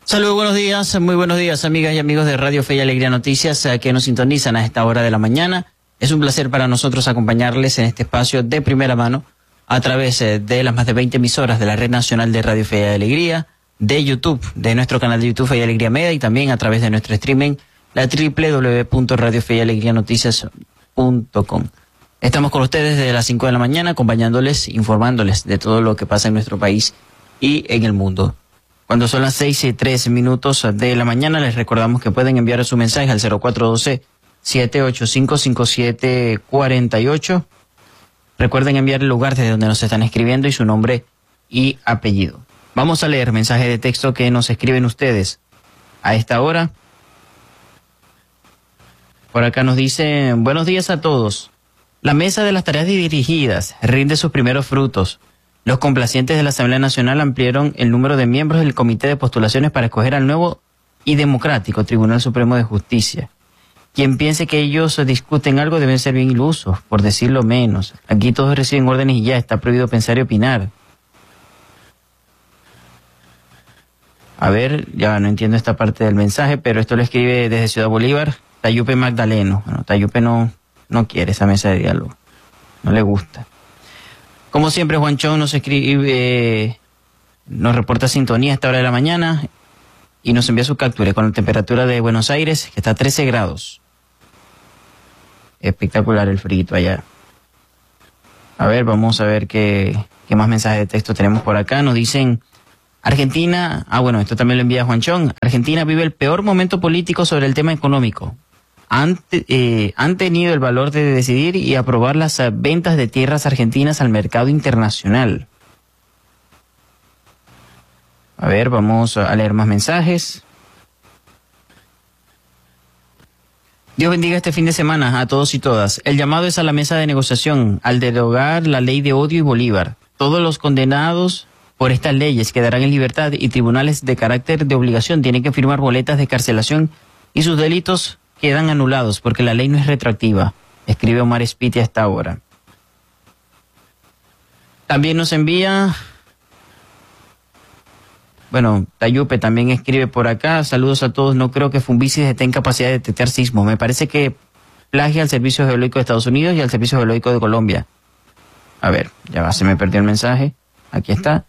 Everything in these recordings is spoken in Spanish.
Saludos, muy buenos días amigas y amigos de Radio Fe y Alegría Noticias que nos sintonizan a esta hora de la mañana. Es un placer para nosotros acompañarles en este espacio de primera mano a través de las más de 20 emisoras de la Red Nacional de Radio Fe y Alegría, de YouTube, de nuestro canal de YouTube Fe y Alegría Media y también a través de nuestro streaming, la www.radiofeyalegrianoticias.com. Estamos con ustedes desde las 5 de la mañana acompañándoles, informándoles de todo lo que pasa en nuestro país y en el mundo. Cuando son las 6:03 de la mañana, les recordamos que pueden enviar su mensaje al 0412-785-5748. Recuerden enviar el lugar desde donde nos están escribiendo y su nombre y apellido. Vamos a leer mensaje de texto que nos escriben ustedes a esta hora. Por acá nos dicen, buenos días a todos. La mesa de las tareas dirigidas rinde sus primeros frutos. Los complacientes de la Asamblea Nacional ampliaron el número de miembros del Comité de Postulaciones para escoger al nuevo y democrático Tribunal Supremo de Justicia. Quien piense que ellos discuten algo deben ser bien ilusos, por decirlo menos. Aquí todos reciben órdenes y ya está prohibido pensar y opinar. A ver, ya no entiendo esta parte del mensaje, pero esto lo escribe desde Ciudad Bolívar, Tayupe Magdaleno. Bueno, Tayupe no quiere esa mesa de diálogo, no le gusta. Como siempre, Juan Chong nos escribe, nos reporta sintonía a esta hora de la mañana y nos envía su captura con la temperatura de Buenos Aires, que está a 13 grados. Espectacular el frío allá. A ver, vamos a ver qué más mensajes de texto tenemos por acá. Nos dicen, Argentina, bueno, esto también lo envía Juan Chong. Argentina vive el peor momento político sobre el tema económico. Han tenido el valor de decidir y aprobar las ventas de tierras argentinas al mercado internacional. A ver, vamos a leer más mensajes. Dios bendiga este fin de semana a todos y todas. El llamado es a la mesa de negociación, al derogar la ley de odio y Bolívar. Todos los condenados por estas leyes quedarán en libertad y tribunales de carácter de obligación tienen que firmar boletas de carcelación y sus delitos quedan anulados porque la ley no es retroactiva, escribe Omar Spiti a esta hora. También nos envía, Tayupe también escribe por acá, saludos a todos, no creo que Fumbicis esté en capacidad de detectar sismos, me parece que plagia al Servicio Geológico de Estados Unidos y al Servicio Geológico de Colombia. A ver, ya va, se me perdió el mensaje, aquí está.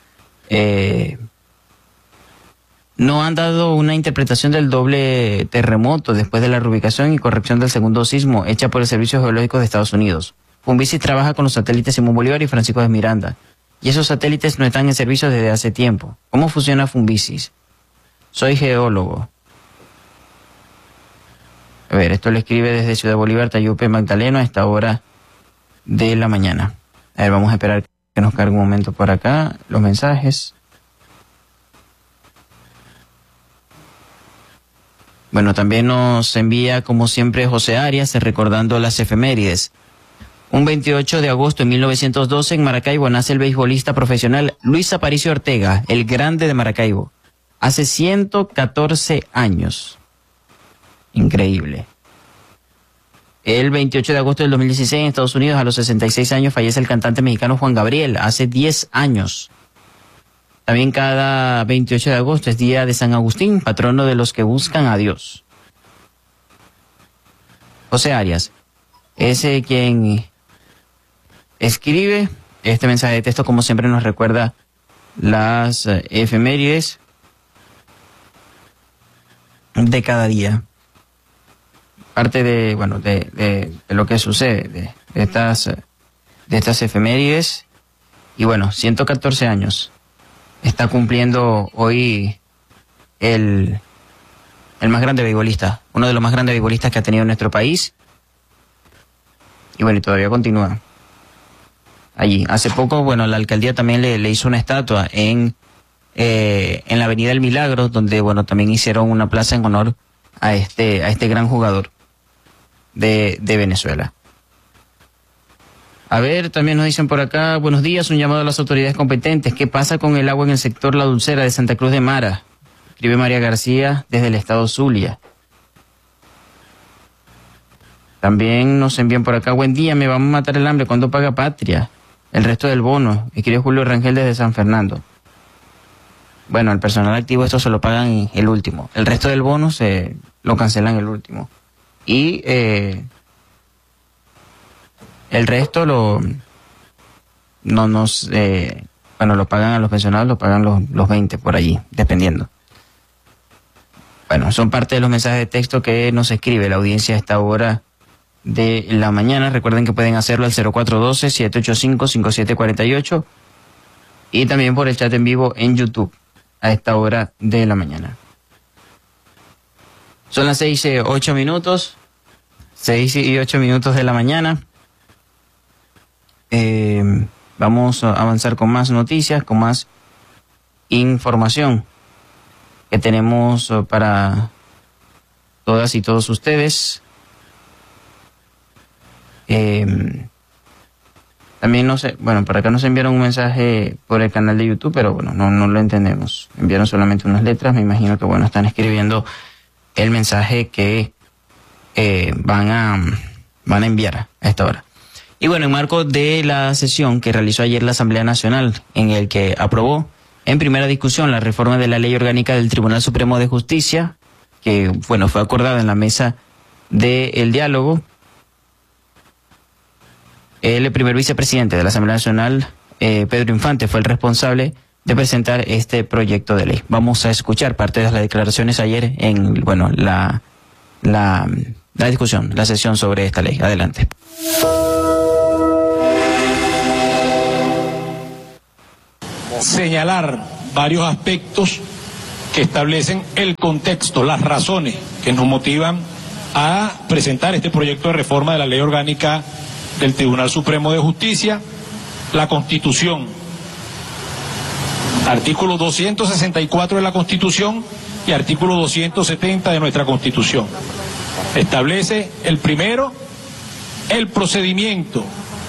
No han dado una interpretación del doble terremoto después de la reubicación y corrección del segundo sismo hecha por el Servicio Geológico de Estados Unidos. Fumbicis trabaja con los satélites Simón Bolívar y Francisco de Miranda. Y esos satélites no están en servicio desde hace tiempo. ¿Cómo funciona Fumbicis? Soy geólogo. A ver, esto lo escribe desde Ciudad Bolívar, Tayupe Magdaleno a esta hora de la mañana. A ver, vamos a esperar que nos cargue un momento por acá los mensajes. Bueno, también nos envía, como siempre, José Arias, recordando las efemérides. Un 28 de agosto de 1912 en Maracaibo nace el beisbolista profesional Luis Aparicio Ortega, el grande de Maracaibo. Hace 114 años. Increíble. El 28 de agosto del 2016 en Estados Unidos, a los 66 años, fallece el cantante mexicano Juan Gabriel, hace 10 años. También cada 28 de agosto es día de San Agustín, patrono de los que buscan a Dios. José Arias es quien escribe este mensaje de texto, como siempre nos recuerda las efemérides de cada día. Parte de lo que sucede, de estas efemérides. Y 114 años. Está cumpliendo hoy el más grande beisbolista, uno de los más grandes beisbolistas que ha tenido nuestro país. Y todavía continúa allí. Hace poco, la alcaldía también le hizo una estatua en la Avenida del Milagro, donde, también hicieron una plaza en honor a este gran jugador de Venezuela. A ver, también nos dicen por acá, buenos días, un llamado a las autoridades competentes. ¿Qué pasa con el agua en el sector La Dulcera de Santa Cruz de Mara? Escribe María García desde el estado Zulia. También nos envían por acá, buen día, me vamos a matar el hambre, ¿cuándo paga Patria? El resto del bono, escribe Julio Rangel desde San Fernando. bueno, el personal activo esto se lo pagan el último. El resto del bono lo cancelan el último. Y el resto lo pagan a los pensionados, lo pagan los 20 por allí, dependiendo. Bueno, son parte de los mensajes de texto que nos escribe la audiencia a esta hora de la mañana. Recuerden que pueden hacerlo al 0412-785-5748 y también por el chat en vivo en YouTube a esta hora de la mañana. Son las 6:08 minutos, 6:08 minutos de la mañana. Vamos a avanzar con más noticias, con más información que tenemos para todas y todos ustedes. También por acá nos enviaron un mensaje por el canal de YouTube, pero bueno, no lo entendemos. Enviaron solamente unas letras, me imagino que están escribiendo el mensaje que van a enviar a esta hora. Y bueno, en marco de la sesión que realizó ayer la Asamblea Nacional, en el que aprobó en primera discusión la reforma de la Ley Orgánica del Tribunal Supremo de Justicia, que fue acordada en la mesa del diálogo, el primer vicepresidente de la Asamblea Nacional, Pedro Infante, fue el responsable de presentar este proyecto de ley. Vamos a escuchar parte de las declaraciones ayer en la discusión, la sesión sobre esta ley. Adelante. Señalar varios aspectos que establecen el contexto, las razones que nos motivan a presentar este proyecto de reforma de la Ley Orgánica del Tribunal Supremo de Justicia. La Constitución, artículo 264 de la Constitución y artículo 270 de nuestra Constitución. Establece el primero, el procedimiento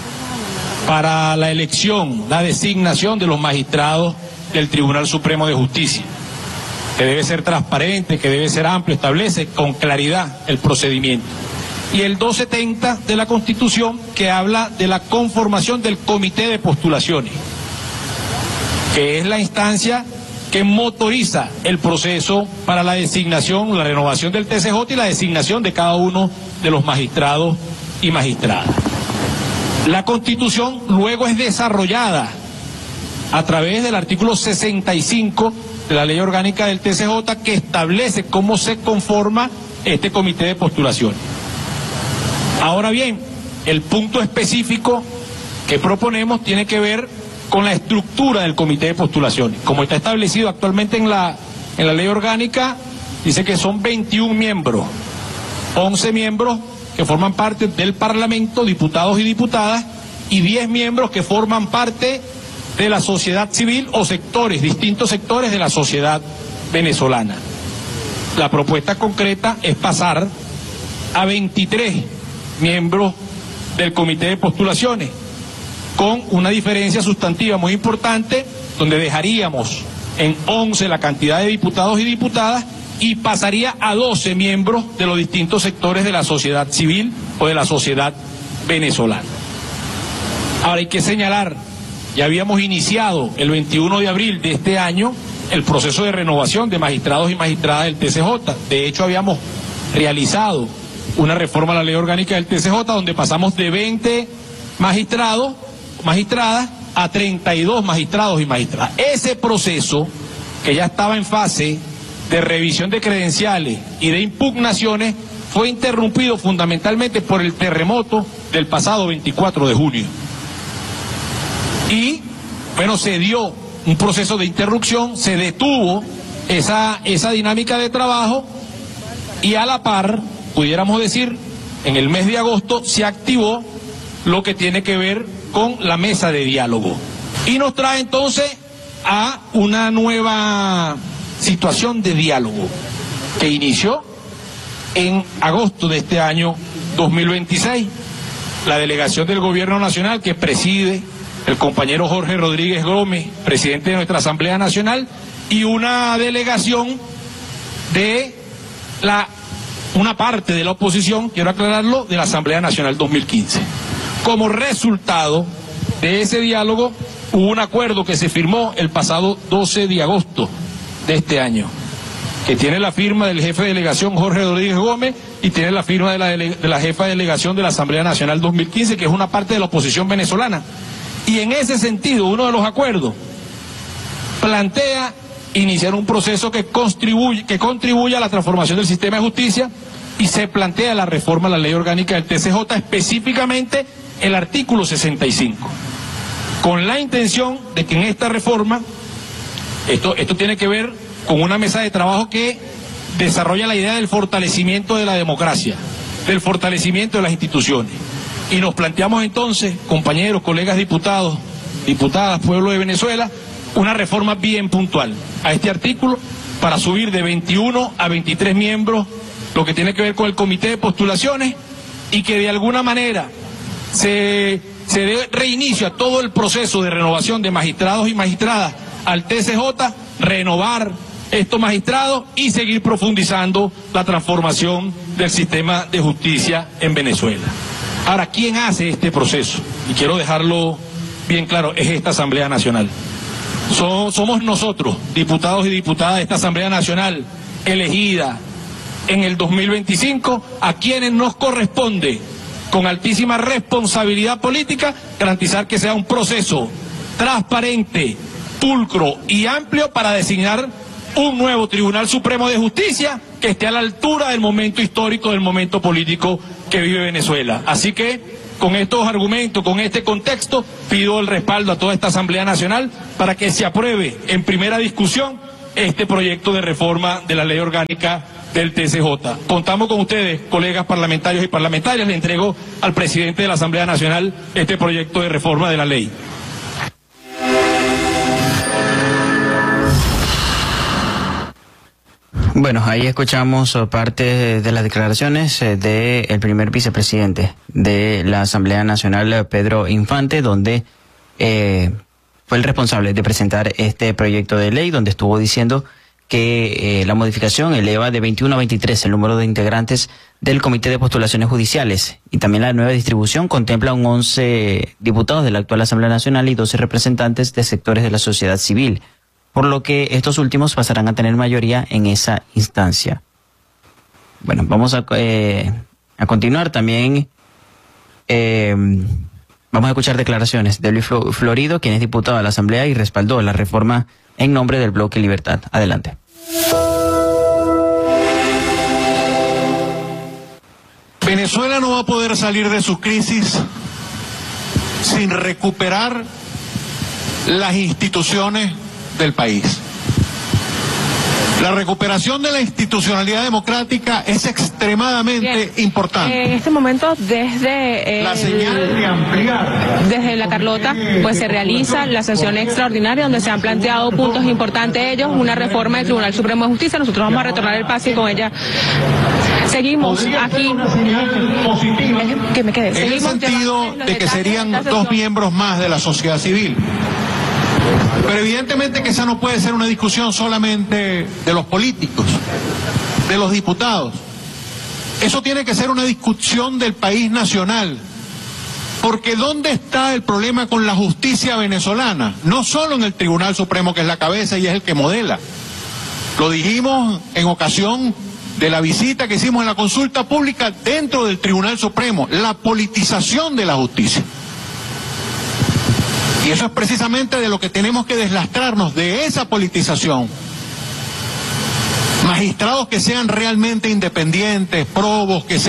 para la elección, la designación de los magistrados del Tribunal Supremo de Justicia, que debe ser transparente, que debe ser amplio, establece con claridad el procedimiento. Y el 270 de la Constitución, que habla de la conformación del Comité de Postulaciones, que es la instancia que motoriza el proceso para la designación, la renovación del TCJ y la designación de cada uno de los magistrados y magistradas. La Constitución luego es desarrollada a través del artículo 65 de la Ley Orgánica del TCJ, que establece cómo se conforma este Comité de Postulaciones. Ahora bien, el punto específico que proponemos tiene que ver con la estructura del Comité de Postulaciones. Como está establecido actualmente en la Ley Orgánica, dice que son 21 miembros, 11 miembros que forman parte del Parlamento, diputados y diputadas, y 10 miembros que forman parte de la sociedad civil o sectores, distintos sectores de la sociedad venezolana. La propuesta concreta es pasar a 23 miembros del Comité de Postulaciones, con una diferencia sustantiva muy importante, donde dejaríamos en 11 la cantidad de diputados y diputadas y pasaría a 12 miembros de los distintos sectores de la sociedad civil o de la sociedad venezolana. Ahora hay que señalar, ya habíamos iniciado el 21 de abril de este año el proceso de renovación de magistrados y magistradas del TCJ. De hecho, habíamos realizado una reforma a la Ley Orgánica del TCJ donde pasamos de 20 magistrados, magistradas, a 32 magistrados y magistradas. Ese proceso, que ya estaba en fase de revisión de credenciales y de impugnaciones, fue interrumpido fundamentalmente por el terremoto del pasado 24 de junio. Y, bueno, se dio un proceso de interrupción, se detuvo esa dinámica de trabajo y a la par, pudiéramos decir, en el mes de agosto se activó lo que tiene que ver con la mesa de diálogo. Y nos trae entonces a una nueva situación de diálogo que inició en agosto de este año 2026. La delegación del Gobierno Nacional que preside el compañero Jorge Rodríguez Gómez, presidente de nuestra Asamblea Nacional, y una delegación de una parte de la oposición, quiero aclararlo, de la Asamblea Nacional 2015. Como resultado de ese diálogo, hubo un acuerdo que se firmó el pasado 12 de agosto de este año, que tiene la firma del jefe de delegación Jorge Rodríguez Gómez y tiene la firma de la jefa de delegación de la Asamblea Nacional 2015, que es una parte de la oposición venezolana. Y en ese sentido, uno de los acuerdos plantea iniciar un proceso que contribuya a la transformación del sistema de justicia, y se plantea la reforma a la ley orgánica del TCJ, específicamente el artículo 65, con la intención de que en esta reforma, esto tiene que ver con una mesa de trabajo que desarrolla la idea del fortalecimiento de la democracia, del fortalecimiento de las instituciones. Y nos planteamos entonces, compañeros, colegas diputados, diputadas, pueblo de Venezuela, una reforma bien puntual a este artículo para subir de 21 a 23 miembros lo que tiene que ver con el comité de postulaciones, y que de alguna manera se dé reinicio a todo el proceso de renovación de magistrados y magistradas al TCJ, renovar estos magistrados y seguir profundizando la transformación del sistema de justicia en Venezuela. Ahora, ¿quién hace este proceso? Y quiero dejarlo bien claro, es esta Asamblea Nacional. Somos nosotros, diputados y diputadas de esta Asamblea Nacional, elegida en el 2025, a quienes nos corresponde, con altísima responsabilidad política, garantizar que sea un proceso transparente, pulcro y amplio para designar un nuevo Tribunal Supremo de Justicia que esté a la altura del momento histórico, del momento político que vive Venezuela. Así que, con estos argumentos, con este contexto, pido el respaldo a toda esta Asamblea Nacional para que se apruebe en primera discusión este proyecto de reforma de la ley orgánica del TCJ. Contamos con ustedes, colegas parlamentarios y parlamentarias. Le entrego al presidente de la Asamblea Nacional este proyecto de reforma de la ley. Bueno, ahí escuchamos parte de las declaraciones del primer vicepresidente de la Asamblea Nacional, Pedro Infante, donde fue el responsable de presentar este proyecto de ley, donde estuvo diciendo que la modificación eleva de 21 a 23 el número de integrantes del Comité de Postulaciones Judiciales, y también la nueva distribución contempla 11 diputados de la actual Asamblea Nacional y 12 representantes de sectores de la sociedad civil, por lo que estos últimos pasarán a tener mayoría en esa instancia. Bueno, vamos a continuar también. Vamos a escuchar declaraciones de Luis Florido, quien es diputado de la Asamblea y respaldó la reforma en nombre del Bloque Libertad. Adelante. Venezuela no va a poder salir de su crisis sin recuperar las instituciones del país. La recuperación de la institucionalidad democrática es extremadamente importante. En este momento, desde la Carlota, pues se realiza la sesión extraordinaria donde se han planteado puntos importantes de ellos, una reforma del Tribunal Supremo de Justicia. Nosotros vamos a retornar el paso y con ella seguimos aquí. Que me quede. En el sentido de que serían 2 miembros más de la sociedad civil. Pero evidentemente que esa no puede ser una discusión solamente de los políticos, de los diputados. Eso tiene que ser una discusión del país nacional. Porque ¿dónde está el problema con la justicia venezolana? No solo en el Tribunal Supremo, que es la cabeza y es el que modela. Lo dijimos en ocasión de la visita que hicimos en la consulta pública dentro del Tribunal Supremo, la politización de la justicia. Y eso es precisamente de lo que tenemos que deslastrarnos, de esa politización. Magistrados que sean realmente independientes, probos, que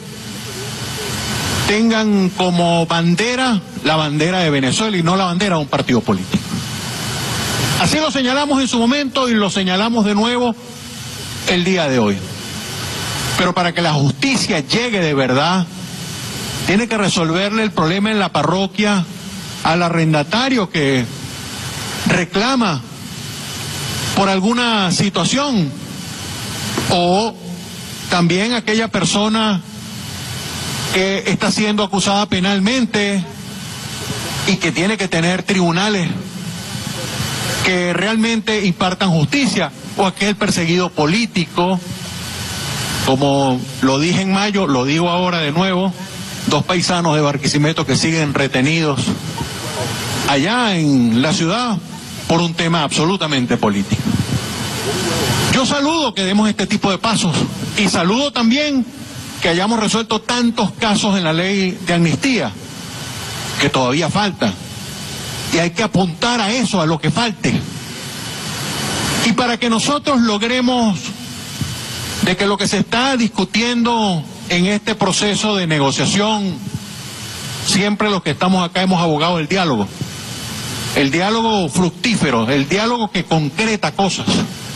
tengan como bandera la bandera de Venezuela y no la bandera de un partido político. Así lo señalamos en su momento y lo señalamos de nuevo el día de hoy. Pero para que la justicia llegue de verdad, tiene que resolverle el problema en la parroquia al arrendatario que reclama por alguna situación, o también aquella persona que está siendo acusada penalmente y que tiene que tener tribunales que realmente impartan justicia, o aquel perseguido político, como lo dije en mayo, lo digo ahora de nuevo, 2 paisanos de Barquisimeto que siguen retenidos allá en la ciudad por un tema absolutamente político. Yo saludo que demos este tipo de pasos y saludo también que hayamos resuelto tantos casos en la ley de amnistía, que todavía falta, y hay que apuntar a eso, a lo que falte. Y para que nosotros logremos de que lo que se está discutiendo en este proceso de negociación, siempre los que estamos acá hemos abogado el diálogo fructífero, el diálogo que concreta cosas.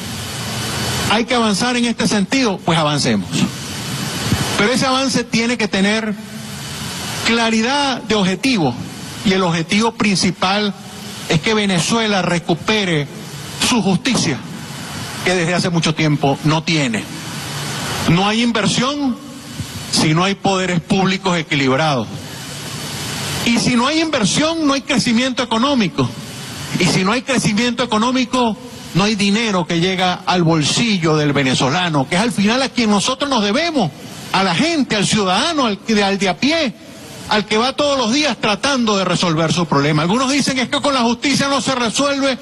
Hay que avanzar en este sentido, pues avancemos. Pero ese avance tiene que tener claridad de objetivo, y el objetivo principal es que Venezuela recupere su justicia, que desde hace mucho tiempo no tiene. No hay inversión si no hay poderes públicos equilibrados. Y si no hay inversión, no hay crecimiento económico. Y si no hay crecimiento económico, no hay dinero que llega al bolsillo del venezolano, que es al final a quien nosotros nos debemos, a la gente, al ciudadano, al de a pie, al que va todos los días tratando de resolver su problema. Algunos dicen que es que con la justicia no se resuelve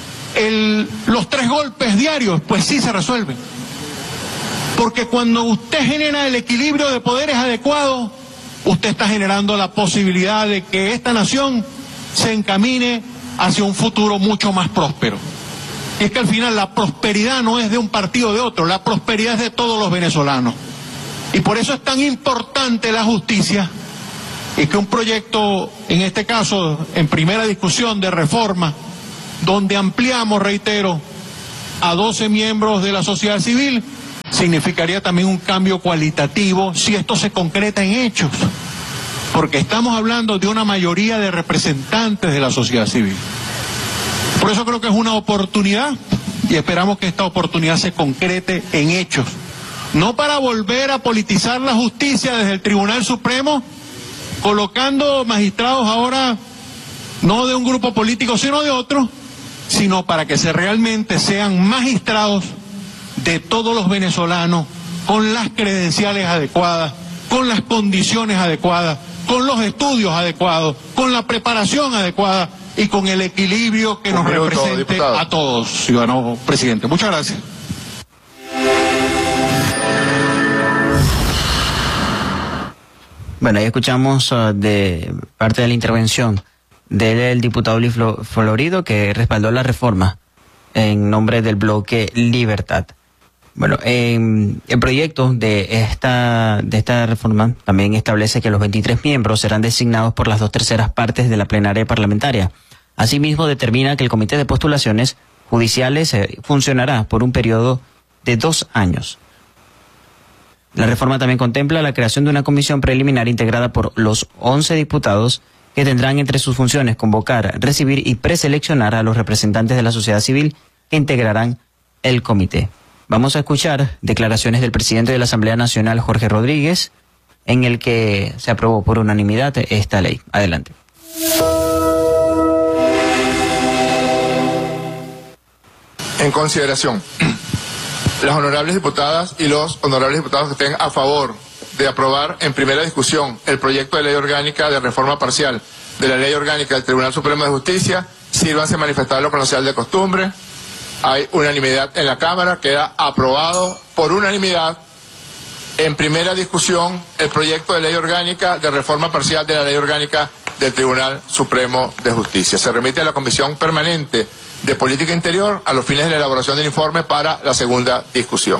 los 3 golpes diarios. Pues sí se resuelven. Porque cuando usted genera el equilibrio de poderes adecuado, usted está generando la posibilidad de que esta nación se encamine hacia un futuro mucho más próspero. Y es que al final la prosperidad no es de un partido o de otro, la prosperidad es de todos los venezolanos. Y por eso es tan importante la justicia, y que un proyecto, en este caso, en primera discusión de reforma, donde ampliamos, reitero, a 12 miembros de la sociedad civil, significaría también un cambio cualitativo si esto se concreta en hechos, porque estamos hablando de una mayoría de representantes de la sociedad civil. Por eso creo que es una oportunidad, y esperamos que esta oportunidad se concrete en hechos, no para volver a politizar la justicia desde el Tribunal Supremo, colocando magistrados ahora no de un grupo político sino de otro, sino para que realmente sean magistrados de todos los venezolanos, con las credenciales adecuadas, con las condiciones adecuadas, con los estudios adecuados, con la preparación adecuada y con el equilibrio que nos represente, diputado, a todos, ciudadano presidente. Muchas gracias. Bueno, ahí escuchamos de parte de la intervención del diputado Luis Florido, que respaldó la reforma en nombre del bloque Libertad. Bueno, el proyecto de esta reforma también establece que los 23 miembros serán designados por las 2/3 partes de la plenaria parlamentaria. Asimismo, determina que el comité de postulaciones judiciales funcionará por un periodo de 2 años. La reforma también contempla la creación de una comisión preliminar integrada por los 11 diputados que tendrán entre sus funciones convocar, recibir y preseleccionar a los representantes de la sociedad civil que integrarán el comité. Vamos a escuchar declaraciones del presidente de la Asamblea Nacional, Jorge Rodríguez, en el que se aprobó por unanimidad esta ley. Adelante. En consideración, las honorables diputadas y los honorables diputados que estén a favor de aprobar en primera discusión el proyecto de ley orgánica de reforma parcial de la ley orgánica del Tribunal Supremo de Justicia, sírvanse a manifestarlo con la señal de costumbre. Hay unanimidad en la Cámara, queda aprobado por unanimidad en primera discusión el proyecto de ley orgánica de reforma parcial de la ley orgánica del Tribunal Supremo de Justicia. Se remite a la Comisión Permanente de Política Interior a los fines de la elaboración del informe para la segunda discusión.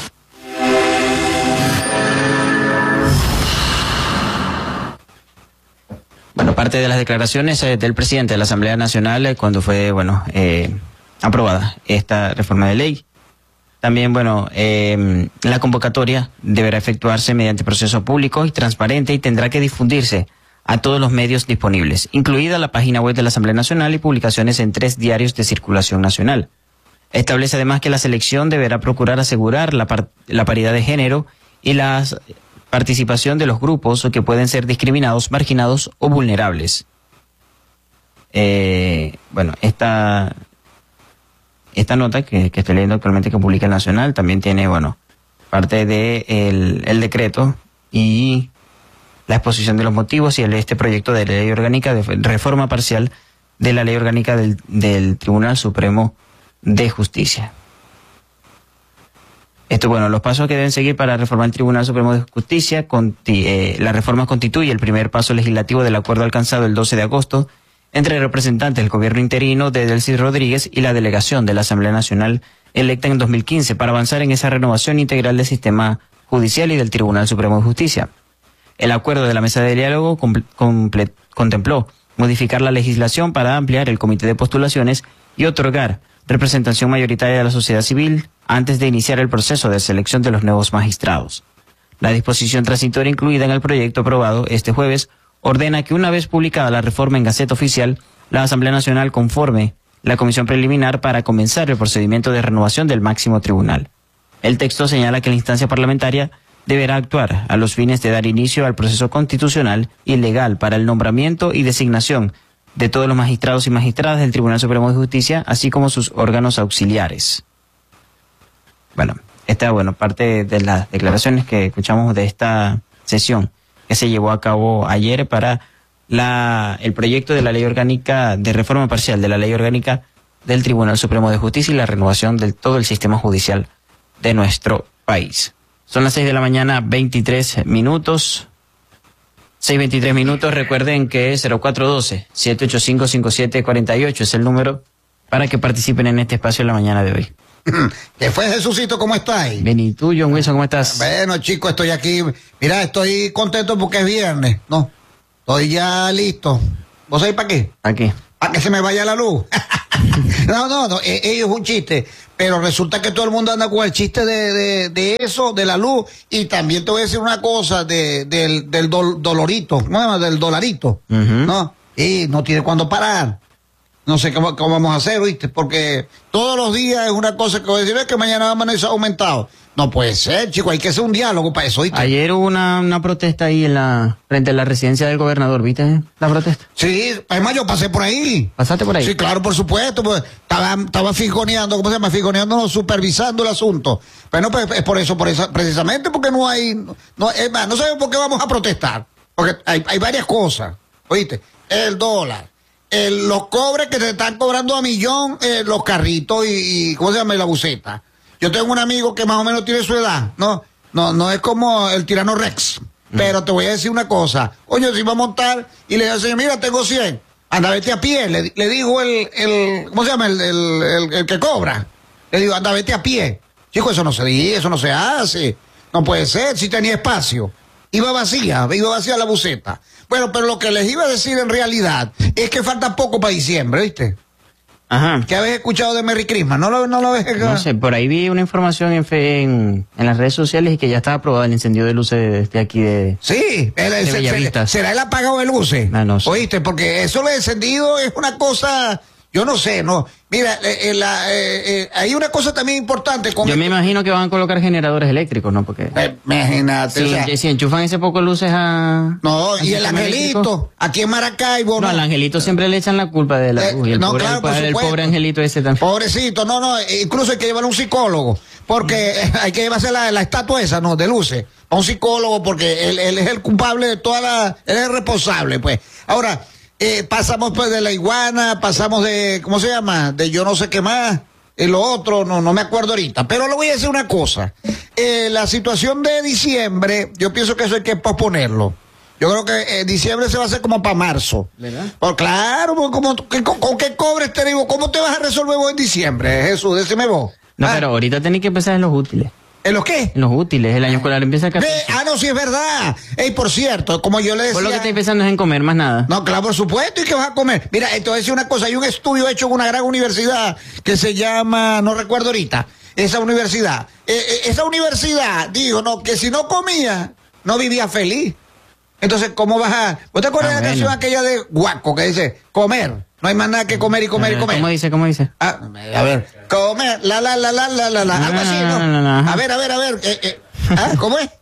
Bueno, parte de las declaraciones del presidente de la Asamblea Nacional cuando fue, aprobada esta reforma de ley. También, la convocatoria deberá efectuarse mediante proceso público y transparente y tendrá que difundirse a todos los medios disponibles, incluida la página web de la Asamblea Nacional y publicaciones en 3 diarios de circulación nacional. Establece además que la selección deberá procurar asegurar la paridad de género y la participación de los grupos que pueden ser discriminados, marginados o vulnerables. Esta nota que estoy leyendo actualmente que publica el Nacional también tiene, parte de el decreto y la exposición de los motivos y este proyecto de ley orgánica de reforma parcial de la ley orgánica del Tribunal Supremo de Justicia. Los pasos que deben seguir para reformar el Tribunal Supremo de Justicia. La reforma constituye el primer paso legislativo del acuerdo alcanzado el 12 de agosto entre representantes del gobierno interino de Delcy Rodríguez y la delegación de la Asamblea Nacional electa en 2015 para avanzar en esa renovación integral del sistema judicial y del Tribunal Supremo de Justicia. El acuerdo de la mesa de diálogo contempló modificar la legislación para ampliar el comité de postulaciones y otorgar representación mayoritaria de la sociedad civil antes de iniciar el proceso de selección de los nuevos magistrados. La disposición transitoria incluida en el proyecto aprobado este jueves ordena que una vez publicada la reforma en Gaceta Oficial, la Asamblea Nacional conforme la comisión preliminar para comenzar el procedimiento de renovación del máximo tribunal. El texto señala que la instancia parlamentaria deberá actuar a los fines de dar inicio al proceso constitucional y legal para el nombramiento y designación de todos los magistrados y magistradas del Tribunal Supremo de Justicia, así como sus órganos auxiliares. Esta parte de las declaraciones que escuchamos de esta sesión que se llevó a cabo ayer para el proyecto de la ley orgánica de reforma parcial de la ley orgánica del Tribunal Supremo de Justicia y la renovación de todo el sistema judicial de nuestro país. Son las 6 de la mañana, 23 minutos. 6:23 minutos. Recuerden que 0412-785-5748 es el número para que participen en este espacio en la mañana de hoy. ¿Qué fue, Jesucito? ¿Cómo estáis? Bien, ¿y tú, John Wilson, cómo estás? Bueno, chico, estoy aquí. Mira, estoy contento porque es viernes. No, estoy ya listo. ¿Vos sabés para qué? ¿Para qué? Para que se me vaya la luz. No, es un chiste. Pero resulta que todo el mundo anda con el chiste de eso, de la luz. Y también te voy a decir una cosa del dolorito, ¿no? Del dolarito, ¿no? Y no tiene cuándo parar. No sé cómo vamos a hacer, ¿viste? Porque todos los días es una cosa que voy a decir, es que mañana va a amanecer aumentado. No puede ser, chico, hay que hacer un diálogo para eso, ¿viste? Ayer hubo una protesta ahí frente a la residencia del gobernador, ¿viste la protesta? Sí, además yo pasé por ahí. ¿Pasaste por ahí? Sí, claro, por supuesto, pues estaba fijoneando, ¿cómo se llama? Fijoneando, no, supervisando el asunto. Bueno, pues es por eso, precisamente porque no sabemos por qué vamos a protestar. Porque hay varias cosas, ¿oíste? El dólar. Los cobres que te están cobrando a millón, los carritos y ¿cómo se llama? Y la buceta. Yo tengo un amigo que más o menos tiene su edad, no es como el tirano Rex, pero te voy a decir una cosa. Oye, si va a montar y le dice al señor, mira, tengo 100, anda, vete a pie, le dijo ¿cómo se llama? El que cobra. Le digo, anda, vete a pie. Chico, eso no se dice, eso no se hace. No puede ser, si tenía espacio. Iba vacía la buceta. Bueno, pero lo que les iba a decir en realidad es que falta poco para diciembre, ¿viste? Ajá. ¿Qué habéis escuchado de Merry Christmas? ¿No lo ves? No sé, por ahí vi una información en las redes sociales y que ya estaba aprobado el encendido de luces de aquí de... Sí, ¿será el apagado de luces? No sé. ¿Oíste? Porque eso lo encendido es una cosa... Yo no sé, no. Mira, hay una cosa también importante. Yo me imagino que van a colocar generadores eléctricos, ¿no? Porque... Imagínate. Si enchufan ese poco luces a... No, y el Angelito, eléctrico, aquí en Maracaibo... No, al Angelito siempre le echan la culpa de la luz. Y el pobre Angelito ese también. Pobrecito, incluso hay que llevarle a un psicólogo. Porque hay que llevarse la estatua esa, ¿no? De luces. A un psicólogo porque él es el culpable de él es el responsable, pues. Ahora... pasamos pues de la iguana, pasamos de, ¿cómo se llama? De yo no sé qué más, lo otro, no me acuerdo ahorita. Pero le voy a decir una cosa. La situación de diciembre, yo pienso que eso hay que posponerlo. Yo creo que diciembre se va a hacer como para marzo. ¿Verdad? Pues claro, ¿con qué cobres te digo? ¿Cómo te vas a resolver vos en diciembre, Jesús? Decime vos. No, pero ahorita tenés que empezar en los útiles. ¿En los qué? En los útiles, el año escolar empieza acá. No, sí es verdad. Por cierto, como yo le decía... Por lo que estoy pensando es en comer, más nada. No, claro, por supuesto, ¿y qué vas a comer? Mira, te voy a decir una cosa, hay un estudio hecho en una gran universidad que se llama, no recuerdo ahorita, esa universidad dijo, que si no comía, no vivía feliz. Entonces, ¿cómo vas a...? ¿Vos te acuerdas de la canción aquella de Guaco que dice, comer? No hay más nada que comer y comer y comer. ¿Cómo dice? A ver, comer, algo así, ¿no? A ver. ¿Cómo es?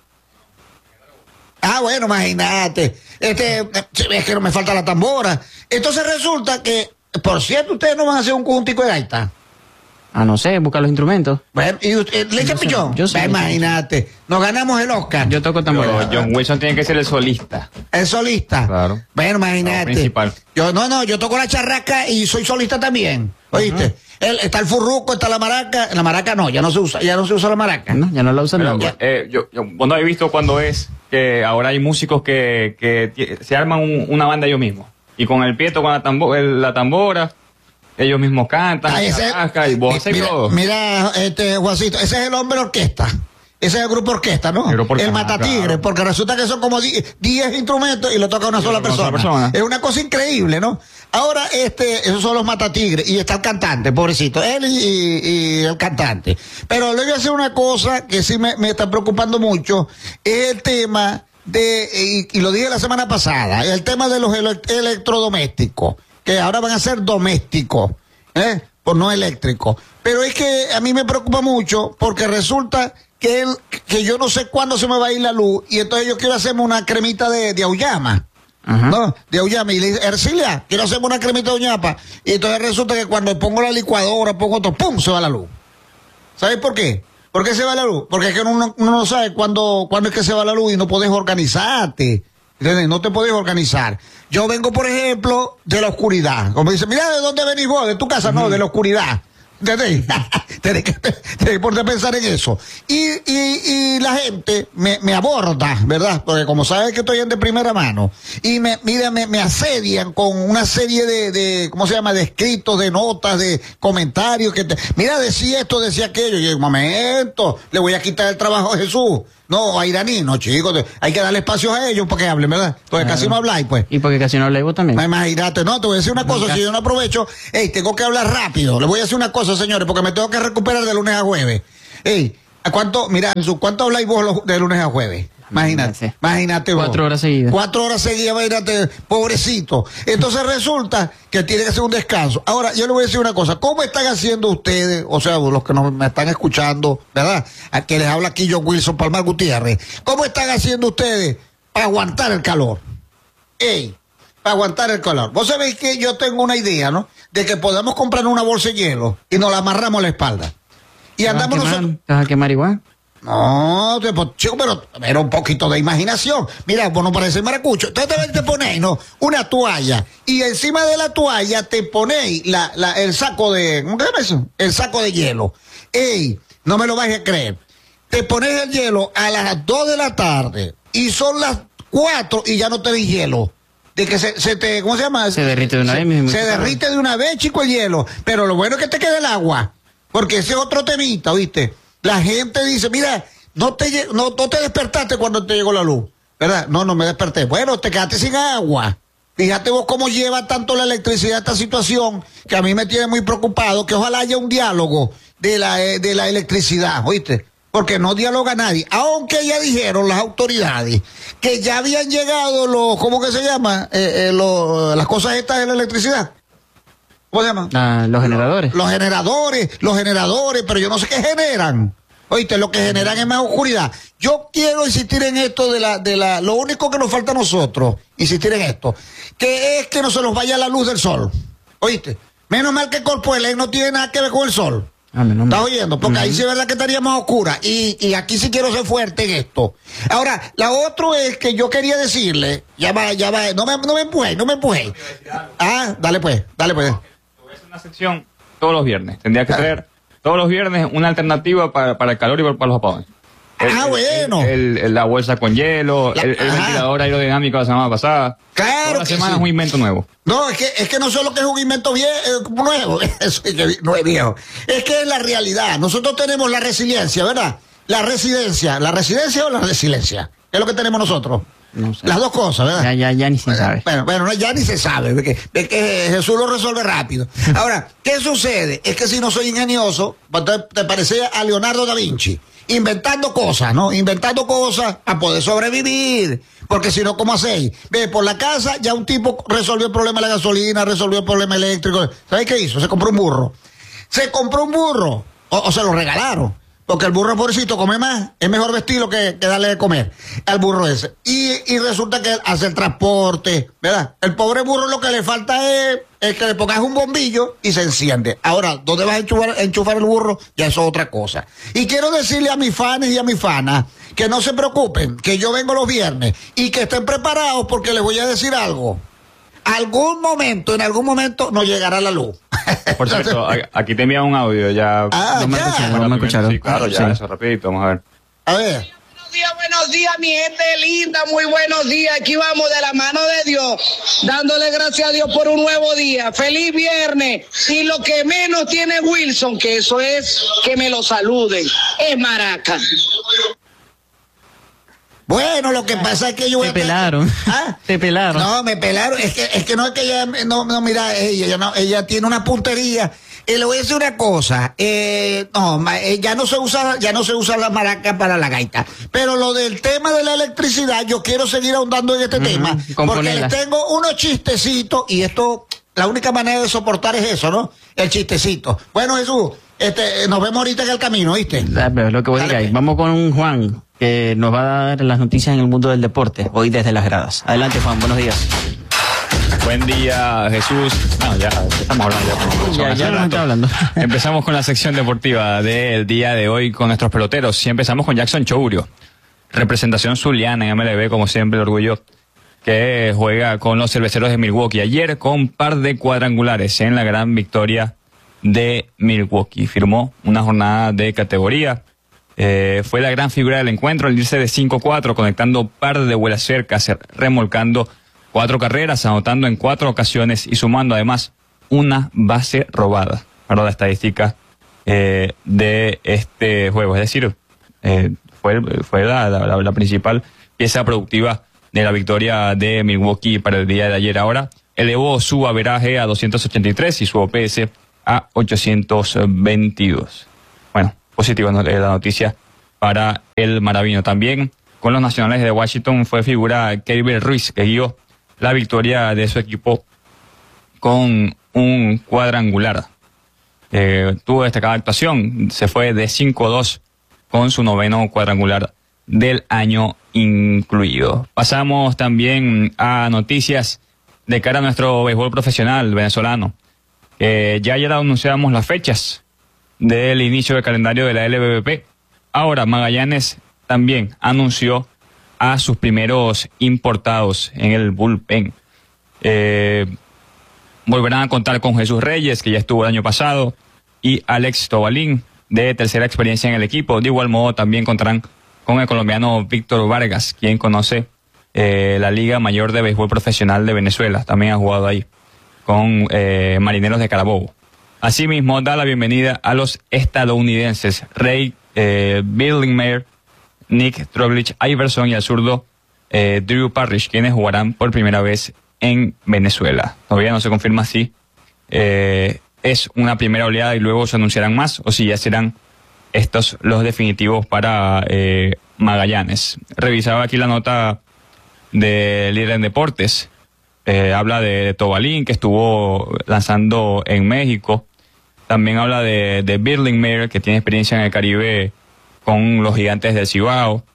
Bueno, imagínate. Es que no me falta la tambora. Entonces resulta que, por cierto, ustedes no van a hacer un conjuntico de gaita. No sé, buscar los instrumentos. Bueno, ¿y le echa pichón? Yo sé. Imagínate, nos ganamos el Oscar. Yo toco tambor. John Wilson tiene que ser el solista. ¿El solista? Claro. Bueno, imagínate. Principal. Yo toco la charraca y soy solista también. ¿Oíste? Está el furruco, está la maraca no, ya no se usa la maraca. No, ya no la usan. Yo no he visto cuando es que ahora hay músicos que se arman una banda ellos mismos. Y con el pie tocan la tambora, ellos mismos cantan, y voz y todo. Mira, Juancito, ese es el hombre orquesta. Ese es el grupo orquesta, ¿no? El Matatigre, claro. Porque resulta que son como 10 instrumentos y lo toca una sola persona. Es una cosa increíble, ¿no? Ahora, esos son los Matatigres y está el cantante, pobrecito, él y el cantante. Pero le voy a decir una cosa que sí me está preocupando mucho, es el tema y lo dije la semana pasada, el tema de los electrodomésticos, que ahora van a ser domésticos, por no eléctricos. Pero es que a mí me preocupa mucho porque resulta que yo no sé cuándo se me va a ir la luz y entonces yo quiero hacerme una cremita de auyama. Ajá. ¿No? De auyama. Y le dice, Ercilia, quiero hacerme una cremita de auyama. Y entonces resulta que cuando pongo la licuadora, pongo todo, ¡pum!, se va la luz. ¿Sabes por qué? ¿Por qué se va la luz? Porque es que uno no sabe cuándo es que se va la luz y no podés organizarte. ¿Entiendes? No te podés organizar. Yo vengo, por ejemplo, de la oscuridad. Como dice, mira, ¿de dónde venís vos? De tu casa, no, de la oscuridad. ¿Entendés? Tenés que ponerte a pensar en eso. Y la gente me aborda, ¿verdad? Porque como sabes que estoy en de primera mano, y me asedian con una serie de ¿cómo se llama? De escritos, de notas, de comentarios. Mira, decía esto, decía aquello. Y yo, un momento, le voy a quitar el trabajo a Jesús. No, a Iraní, no, chicos, hay que darle espacios a ellos para que hablen, ¿verdad? Porque casi no habláis, pues. Y porque casi no habláis vos también. Imagínate, no, te voy a decir una cosa, si yo no aprovecho, tengo que hablar rápido. Le voy a decir una cosa, señores, porque me tengo que recuperar de lunes a jueves. ¿Cuánto habláis vos de lunes a jueves? Imagínate vos. 4 horas seguidas. 4 horas seguidas, imagínate, pobrecito. Entonces resulta que tiene que hacer un descanso. Ahora, yo le voy a decir una cosa. ¿Cómo están haciendo ustedes, o sea, los que me están escuchando, ¿verdad? A que les habla aquí John Wilson Palmar Gutiérrez. ¿Cómo están haciendo ustedes para aguantar el calor? Para aguantar el calor. Vos sabéis que yo tengo una idea, ¿no? De que podamos comprar una bolsa de hielo y nos la amarramos a la espalda. Y andamos nosotros. ¿Te vas a quemar igual? No, chico, pero un poquito de imaginación. Mira, vos no pareces maracucho. Entonces te ponéis, ¿no? Una toalla. Y encima de la toalla te ponéis el saco de... ¿Cómo se llama eso? El saco de hielo. No me lo vais a creer. Te pones el hielo a las 2 de la tarde y son las 4 y ya no tenés hielo. De que se te... ¿Cómo se llama? Se derrite de una vez. Se derrite de una vez, chico, el hielo. Pero lo bueno es que te quede el agua. Porque ese es otro temita, ¿viste? La gente dice, mira, no te despertaste cuando te llegó la luz, ¿verdad? No me desperté. Bueno, te quedaste sin agua. Fíjate vos cómo lleva tanto la electricidad esta situación, que a mí me tiene muy preocupado, que ojalá haya un diálogo de la electricidad, ¿oíste? Porque no dialoga nadie. Aunque ya dijeron las autoridades que ya habían llegado ¿cómo que se llama? Las cosas estas de la electricidad. ¿Cómo se llama? Los generadores. Los generadores, pero yo no sé qué generan. Oíste, lo que generan es más oscuridad. Yo quiero insistir en esto lo único que nos falta a nosotros, insistir en esto, que es que no se nos vaya la luz del sol. Oíste, menos mal que Corpoelec no tiene nada que ver con el sol. ¿Estás oyendo? Porque ahí sí es verdad que estaría más oscura. Y aquí sí quiero ser fuerte en esto. Ahora, la otra es que yo quería decirle, ya va, no me empuje. Dale pues. Una sección todos los viernes. Tendría que traer todos los viernes una alternativa para el calor y para los apagones. Bueno. La bolsa con hielo, el ventilador aerodinámico la semana pasada. Claro. Toda la semana es un invento nuevo. No, es que no solo que es un invento nuevo, eso no es viejo. Es que es la realidad. Nosotros tenemos la resiliencia, ¿verdad? ¿La residencia o la resiliencia? ¿Qué es lo que tenemos nosotros? No sé. Las dos cosas, ¿verdad? Ya ni se sabe. Bueno, ya ni se sabe, ve que Jesús lo resuelve rápido. Ahora, ¿qué sucede? Es que si no soy ingenioso, te parecía a Leonardo da Vinci, inventando cosas, ¿no? Inventando cosas para poder sobrevivir. Porque si no, ¿cómo hacéis? Ve, por la casa ya un tipo resolvió el problema de la gasolina, resolvió el problema eléctrico. ¿Sabes qué hizo? Se compró un burro. O se lo regalaron. Porque el burro, pobrecito, come más. Es mejor vestirlo que darle de comer al burro ese. Y resulta que hace el transporte, ¿verdad? El pobre burro lo que le falta es que le pongas un bombillo y se enciende. Ahora, ¿dónde vas a enchufar el burro? Ya eso es otra cosa. Y quiero decirle a mis fans y a mis fanas que no se preocupen, que yo vengo los viernes y que estén preparados porque les voy a decir algo. En algún momento nos llegará la luz. Por cierto, aquí te envía un audio ya. Ah, no me escucharon. Sí, claro, ya, eso rapidito, vamos a ver. A ver. Buenos días, mi gente linda, muy buenos días. Aquí vamos de la mano de Dios, dándole gracias a Dios por un nuevo día. Feliz viernes. Y lo que menos tiene Wilson, que eso es que me lo saluden, es maraca. Bueno, lo que pasa es que yo... Te pelaron. ¿Ah? Te pelaron. No, me pelaron. Es que no es que ella... No, mira, ella tiene una puntería. Y le voy a decir una cosa, ya no se usa la maraca para la gaita, pero lo del tema de la electricidad, yo quiero seguir ahondando en este tema, porque les tengo unos chistecitos, y esto, la única manera de soportar es eso, ¿no? El chistecito. Bueno, Jesús, nos vemos ahorita en el camino, ¿viste? Pero lo que voy a decir, vamos con un Juan, que nos va a dar las noticias en el mundo del deporte, hoy desde las gradas. Adelante, Juan, buenos días. Buen día, Jesús. No, ya estamos hablando. Ya nos está hablando. Empezamos con la sección deportiva del día de hoy con nuestros peloteros. Y empezamos con Jackson Chourio. Representación zuliana en MLB, como siempre, el orgullo que juega con los Cerveceros de Milwaukee. Ayer con par de cuadrangulares en la gran victoria de Milwaukee. Firmó una jornada de categoría. Fue la gran figura del encuentro al irse de 5-4, conectando par de vuelas cercas, remolcando 4 carreras, anotando en 4 ocasiones y sumando además una base robada para la estadística de este juego. Es decir, fue la principal pieza productiva de la victoria de Milwaukee para el día de ayer. Ahora elevó su averaje a 283 y su OPS a 822. Bueno, positiva la noticia para el Maravino. También con los Nacionales de Washington fue figura Keibel Ruiz, que guió la victoria de su equipo con un cuadrangular. Tuvo destacada actuación, se fue de 5-2 con su 9º cuadrangular del año incluido. Pasamos también a noticias de cara a nuestro béisbol profesional venezolano. Ya ayer anunciamos las fechas del inicio del calendario de la LBBP. Ahora Magallanes también anunció a sus primeros importados en el bullpen. Volverán a contar con Jesús Reyes, que ya estuvo el año pasado, y Alex Tobalín, de tercera experiencia en el equipo. De igual modo también contarán con el colombiano Víctor Vargas, quien conoce la Liga Mayor de Béisbol Profesional de Venezuela. También ha jugado ahí con Marineros de Carabobo. Asimismo, da la bienvenida a los estadounidenses Ray Billingmeyer, Nick Troblich Iverson y al zurdo Drew Parrish, quienes jugarán por primera vez en Venezuela. Todavía no se confirma si es una primera oleada y luego se anunciarán más, o si ya serán estos los definitivos para Magallanes. Revisaba aquí la nota de Líder en Deportes. Habla de Tobalín, que estuvo lanzando en México. También habla de Billingmeyer, que tiene experiencia en el Caribe con los Gigantes del Cibao,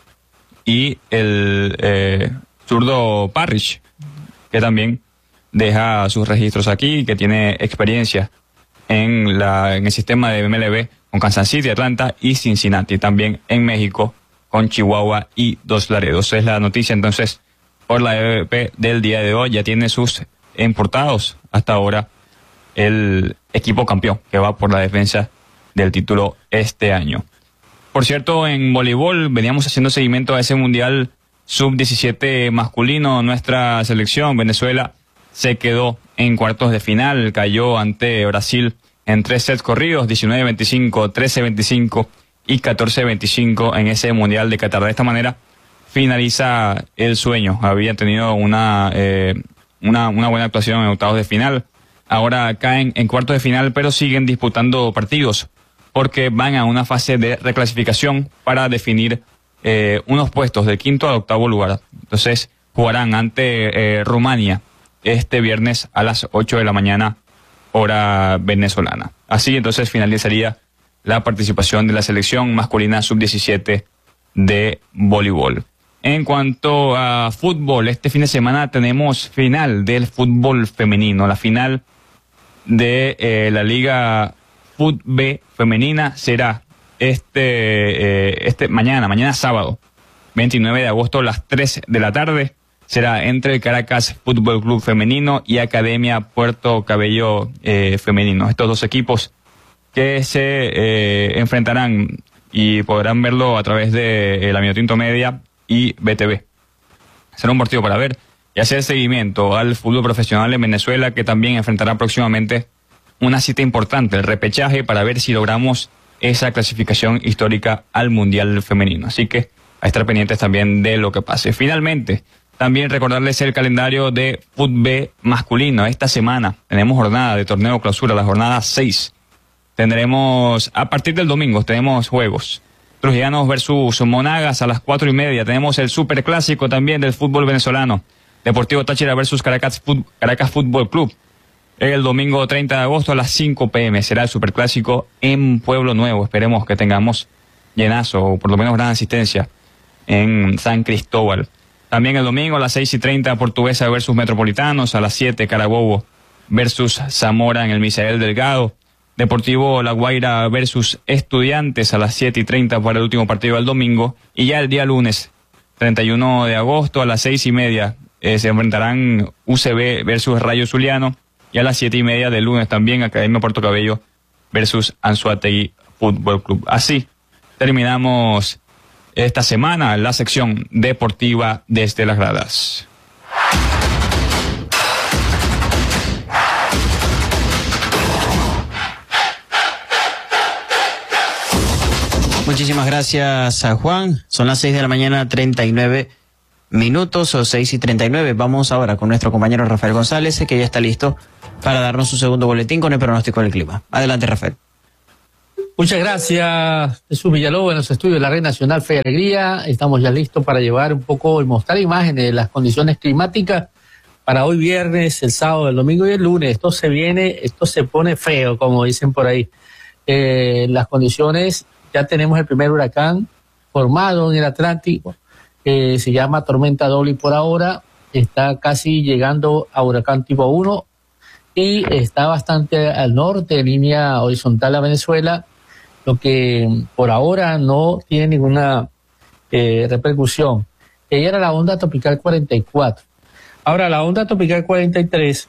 y el zurdo Parrish, que también deja sus registros aquí, que tiene experiencia en el sistema de MLB con Kansas City, Atlanta y Cincinnati, también en México con Chihuahua y Dos Laredos. Es la noticia entonces por la LBP del día de hoy. Ya tiene sus importados hasta ahora el equipo campeón, que va por la defensa del título este año. Por cierto, en voleibol veníamos haciendo seguimiento a ese Mundial Sub-17 masculino. Nuestra selección, Venezuela, se quedó en cuartos de final. Cayó ante Brasil en 3 sets corridos, 19-25, 13-25 y 14-25 en ese Mundial de Qatar. De esta manera finaliza el sueño. Habían tenido una buena actuación en octavos de final. Ahora caen en cuartos de final, pero siguen disputando partidos, porque van a una fase de reclasificación para definir unos puestos del 5º al 8º lugar. Entonces jugarán ante Rumania este viernes a las 8 de la mañana, hora venezolana. Así entonces finalizaría la participación de la selección masculina sub-17 de voleibol. En cuanto a fútbol, este fin de semana tenemos final del fútbol femenino. La final de la Liga Fut B femenina será mañana sábado, 29 de agosto a las 3 de la tarde. será entre el Caracas Fútbol Club Femenino y Academia Puerto Cabello Femenino. Estos dos equipos que se enfrentarán y podrán verlo a través de la Minotinto Media y BTV. Será un partido para ver y hacer seguimiento al fútbol profesional en Venezuela, que también enfrentará próximamente una cita importante, el repechaje, para ver si logramos esa clasificación histórica al Mundial Femenino. Así que a estar pendientes también de lo que pase. Finalmente, también recordarles el calendario de fútbol masculino. Esta semana tenemos jornada de torneo clausura, la jornada 6. Tendremos, a partir del domingo, tenemos juegos. Trujillanos versus Monagas a las 4:30. Tenemos el superclásico también del fútbol venezolano. Deportivo Táchira versus Caracas Fútbol Club. El domingo 30 de agosto a las 5 p.m. será el superclásico en Pueblo Nuevo. Esperemos que tengamos llenazo, o por lo menos gran asistencia, en San Cristóbal. También el domingo a las 6:30, Portuguesa versus Metropolitanos. A las 7, Carabobo versus Zamora en el Misael Delgado. Deportivo La Guaira versus Estudiantes a las 7:30 para el último partido del domingo. Y ya el día lunes, 31 de agosto a las 6:30, se enfrentarán UCB versus Rayo Zuliano. Y a las 7:30 del lunes también, Academia Puerto Cabello versus Anzoátegui Fútbol Club. Así terminamos esta semana la sección deportiva desde las gradas. Muchísimas gracias a Juan. Son las 6 de la mañana, 39 minutos, o 6:39. Vamos ahora con nuestro compañero Rafael González, que ya está listo para darnos su segundo boletín con el pronóstico del clima. Adelante, Rafael. Muchas gracias, Jesús Villalobos, en los estudios de la Red Nacional Fe y Alegría. Estamos ya listos para llevar un poco y mostrar imágenes de las condiciones climáticas para hoy viernes, el sábado, el domingo y el lunes. Esto se pone feo, como dicen por ahí. Las condiciones, ya tenemos el primer huracán formado en el Atlántico, se llama tormenta Dolly por ahora, está casi llegando a huracán tipo 1 y está bastante al norte, línea horizontal a Venezuela, lo que por ahora no tiene ninguna repercusión. Ella era la onda tropical 44. Ahora, la onda tropical 43,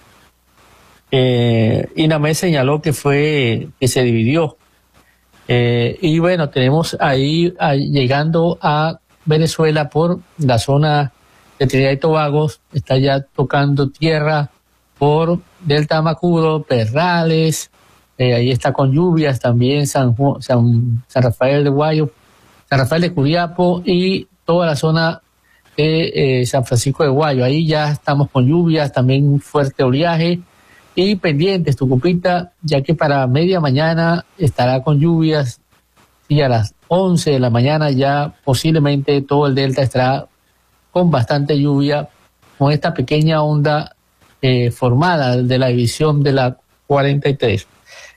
INAMED señaló que se dividió. Y bueno, tenemos ahí llegando a Venezuela por la zona de Trinidad y Tobago, está ya tocando tierra por Delta Macuro, Perrales, ahí está con lluvias también San Rafael de Guayo, San Rafael de Curiapo y toda la zona de San Francisco de Guayo. Ahí ya estamos con lluvias, también un fuerte oleaje y pendientes, Tucupita, ya que para media mañana estará con lluvias y a las 11 de la mañana ya posiblemente todo el delta estará con bastante lluvia, con esta pequeña onda formada de la división de la 43.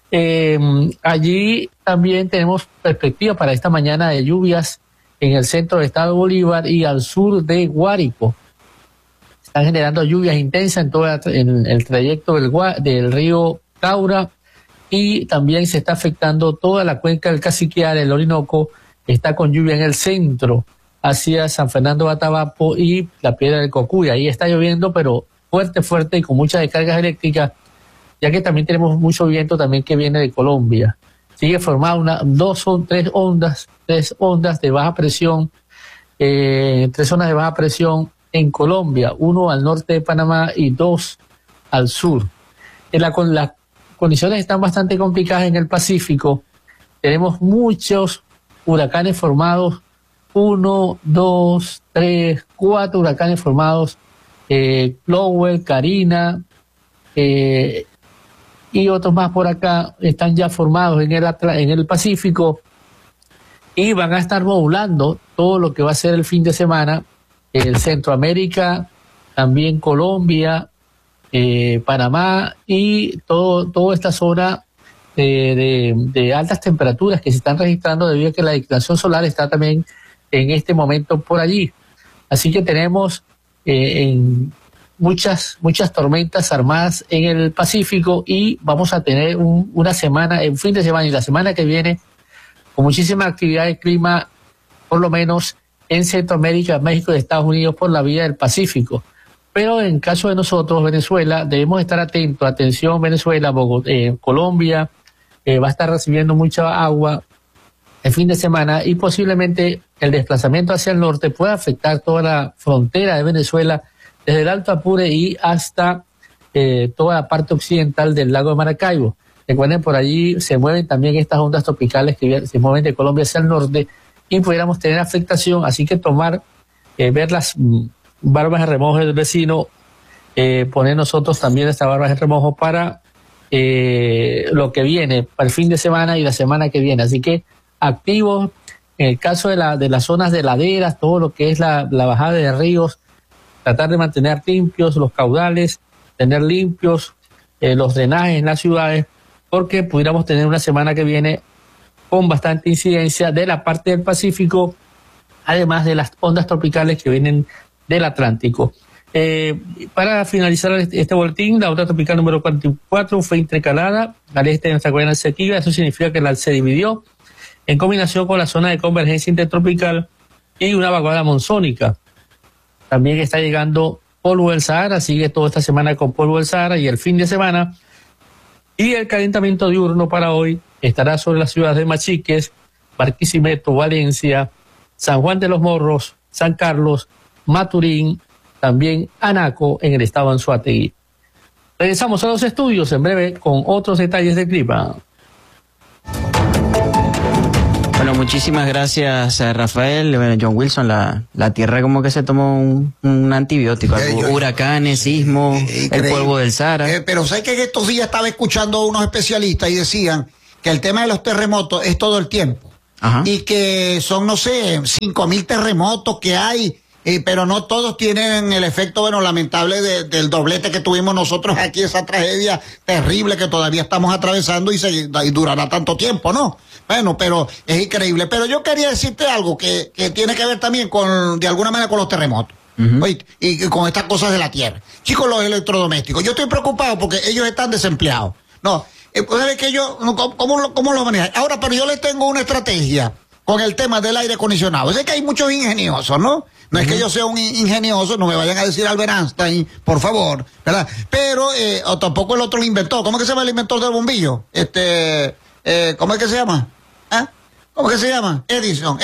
Allí también tenemos perspectiva para esta mañana de lluvias en el centro del estado de Bolívar y al sur de Guárico. Están generando lluvias intensas en el trayecto del río Taura, y también se está afectando toda la cuenca del Caciquiar, el Orinoco, está con lluvia en el centro, hacia San Fernando de Atabapo y la Piedra del Cocuy. Ahí está lloviendo, pero fuerte y con muchas descargas eléctricas, ya que también tenemos mucho viento también que viene de Colombia. Sigue formada tres ondas de baja presión, 3 zonas de baja presión en Colombia, 1 al norte de Panamá y 2 al sur. Las condiciones están bastante complicadas en el Pacífico. Tenemos muchos huracanes formados, 1, 2, 3, 4 huracanes formados, Lowell, Karina, y otros más por acá están ya formados en el Pacífico y van a estar modulando todo lo que va a ser el fin de semana. El Centroamérica, también Colombia, Panamá y toda esta zona de altas temperaturas que se están registrando debido a que la declinación solar está también en este momento por allí. Así que tenemos muchas tormentas armadas en el Pacífico y vamos a tener un fin de semana y la semana que viene con muchísima actividad de clima, por lo menos en Centroamérica, México y Estados Unidos por la vía del Pacífico. Pero en caso de nosotros, Venezuela, debemos estar atentos. Atención, Venezuela, Colombia va a estar recibiendo mucha agua el fin de semana y posiblemente el desplazamiento hacia el norte pueda afectar toda la frontera de Venezuela desde el Alto Apure y hasta toda la parte occidental del lago de Maracaibo. Recuerden, por allí se mueven también estas ondas tropicales que se mueven de Colombia hacia el norte y pudiéramos tener afectación, así que ver las barbas de remojo del vecino, poner nosotros también estas barbas de remojo para lo que viene, para el fin de semana y la semana que viene. Así que activos, en el caso de las zonas de laderas, todo lo que es la bajada de ríos, tratar de mantener limpios los caudales, tener limpios los drenajes en las ciudades, porque pudiéramos tener una semana que viene con bastante incidencia de la parte del Pacífico, además de las ondas tropicales que vienen del Atlántico. Para finalizar este boletín, la onda tropical número 44 fue intercalada al este de nuestra Guayana Esequiba. Eso significa que se dividió en combinación con la zona de convergencia intertropical y una vaguada monzónica. También está llegando polvo del Sahara, sigue toda esta semana con polvo del Sahara y el fin de semana. Y el calentamiento diurno para hoy estará sobre las ciudades de Machiques, Barquisimeto, Valencia, San Juan de los Morros, San Carlos, Maturín, también Anaco en el estado de Anzoátegui. Regresamos a los estudios en breve con otros detalles del clima. Bueno, muchísimas gracias, Rafael. Bueno, John Wilson, la tierra como que se tomó un antibiótico, huracanes, sismos, el polvo del Sahara. Pero sé que en estos días estaba escuchando a unos especialistas y decían que el tema de los terremotos es todo el tiempo. Ajá. Y que son, no sé, 5.000 terremotos que hay, pero no todos tienen el efecto, bueno, lamentable del doblete que tuvimos nosotros aquí, esa tragedia terrible que todavía estamos atravesando y durará tanto tiempo, ¿no? Bueno, pero es increíble. Pero yo quería decirte algo que tiene que ver también de alguna manera con los terremotos. Oye, y con estas cosas de la tierra. Chicos, los electrodomésticos. Yo estoy preocupado porque ellos están desempleados. No, ¿sabes que cómo lo manejan? Ahora, pero yo les tengo una estrategia con el tema del aire acondicionado. Sé que hay muchos ingeniosos, ¿no? No es que yo sea un ingenioso, no me vayan a decir Albert Einstein, por favor, ¿verdad? Pero, o tampoco el otro lo inventó. ¿Cómo es que se llama el inventor del bombillo? ¿Cómo es que se llama? ¿Ah? ¿Cómo que se llama? Edison.